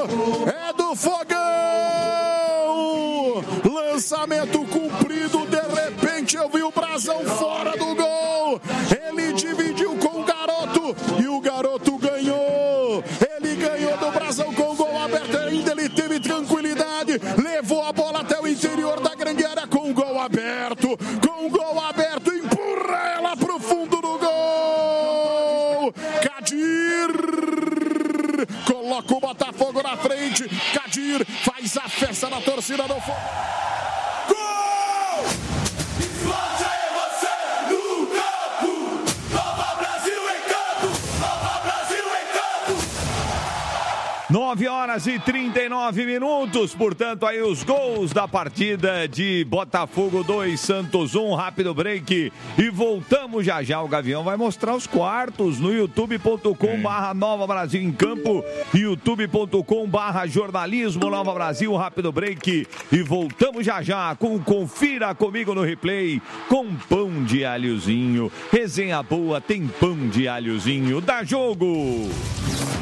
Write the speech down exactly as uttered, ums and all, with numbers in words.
é do Fogão. Lançamento cumprido, de repente eu vi o Brasão fora do gol. Ele dividiu com o garoto e o garoto ganhou. Ele ganhou do Brasão com o gol aberto, ainda ele teve tranquilidade, levou a bola até o interior da grande área com o gol aberto, com o gol aberto, empurra ela pro fundo do gol. Kadir coloca o Botafogo na frente. Kadir faz a festa na torcida do Fogo. nove horas e trinta e nove minutos, portanto, aí os gols da partida de Botafogo dois, Santos um, rápido break e voltamos já já. O Gavião vai mostrar os quartos no youtube ponto com barra Nova Brasil em campo, youtube ponto com barra jornalismo Nova Brasil, rápido break e voltamos já já com Confira Comigo no Replay, com pão de alhozinho, resenha boa, tem pão de alhozinho, dá jogo!